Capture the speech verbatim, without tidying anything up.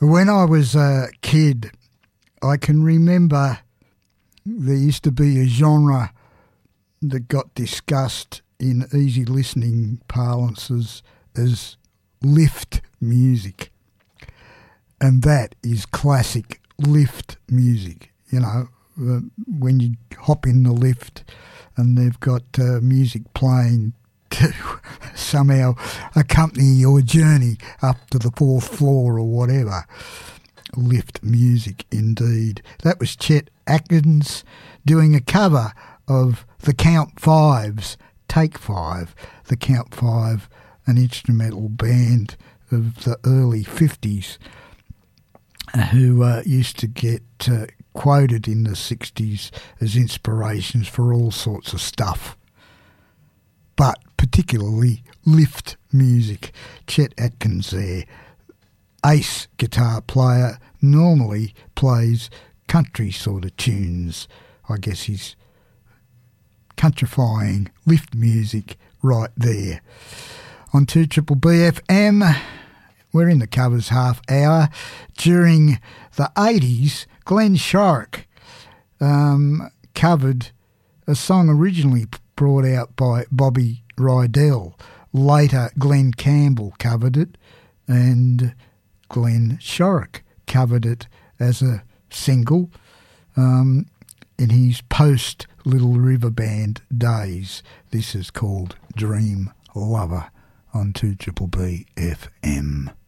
When I was a kid, I can remember there used to be a genre that got discussed in easy listening parlances as lift music. And that is classic lift music. You know, uh, when you hop in the lift and they've got uh, music playing to somehow accompany your journey up to the fourth floor or whatever. Lift music indeed. That was Chet Atkins doing a cover of the Count Fives, Take Five. The Count Five, an instrumental band of the early fifties who uh, used to get uh, quoted in the sixties as inspirations for all sorts of stuff, but particularly lift music. Chet Atkins there, ace guitar player, normally plays country sort of tunes. I guess he's countrifying lift music right there. On two Triple B F M, we're in the covers half hour. During the eighties, Glenn Shorrock um, covered a song originally brought out by Bobby Rydell. Later, Glenn Campbell covered it, and Glenn Shorrock covered it as a single um, in his post Little River Band days. This is called Dream Lover on two Triple B F M.